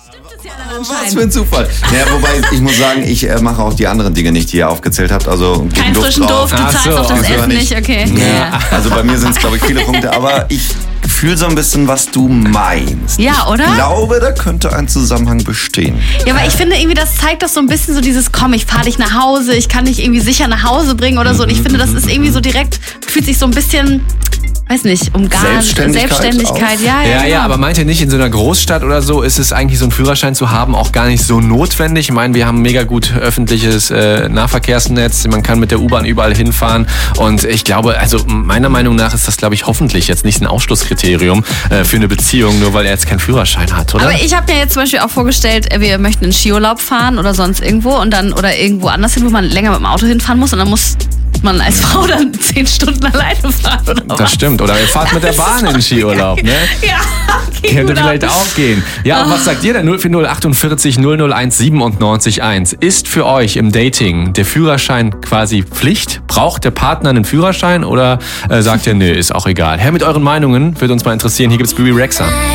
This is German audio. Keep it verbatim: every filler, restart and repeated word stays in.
Was für ein Zufall. Naja, wobei, ich muss sagen, ich äh, mache auch die anderen Dinge nicht, die ihr aufgezählt habt. Also kein frischen Duft, du zahlst so, auf das also Essen nicht, okay. Ja. Also bei mir sind es, glaube ich, viele Punkte, aber ich fühle so ein bisschen, was du meinst. Ja, oder? Ich glaube, da könnte ein Zusammenhang bestehen. Ja, aber ich finde irgendwie, das zeigt doch so ein bisschen so dieses, komm, ich fahre dich nach Hause, ich kann dich irgendwie sicher nach Hause bringen oder so. Und ich finde, das ist irgendwie so direkt, fühlt sich so ein bisschen, weiß nicht, umgarnt. Selbstständigkeit Selbstständigkeit, ja, ja. Ja, ja, genau. aber meint ihr nicht, in so einer Großstadt oder so ist es eigentlich so einen Führerschein zu haben auch gar nicht so notwendig? Ich meine, wir haben mega gut öffentliches äh, Nahverkehrsnetz, man kann mit der U-Bahn überall hinfahren und ich glaube, also meiner Meinung nach ist das, glaube ich, hoffentlich jetzt nicht ein Ausschlusskriterium äh, für eine Beziehung, nur weil er jetzt keinen Führerschein hat, oder? Aber ich habe mir jetzt zum Beispiel auch vorgestellt, wir möchten in Skiurlaub fahren oder sonst irgendwo und dann oder irgendwo anders hin, wo man länger mit dem Auto hinfahren muss und dann muss man als Frau dann zehn Stunden alleine fahren oder was? Das stimmt. Oder ihr fahrt mit der Bahn in den Skiurlaub, ne? Ja, okay, Könnte gut vielleicht ab. auch gehen. Ja, und was sagt ihr denn? null vier null achtundvierzig null null eins siebenundneunzig eins. Ist für euch im Dating der Führerschein quasi Pflicht? Braucht der Partner einen Führerschein oder äh, sagt ihr, nö, ist auch egal? Her mit euren Meinungen, würde uns mal interessieren. Hier gibt's Bebe Rexha.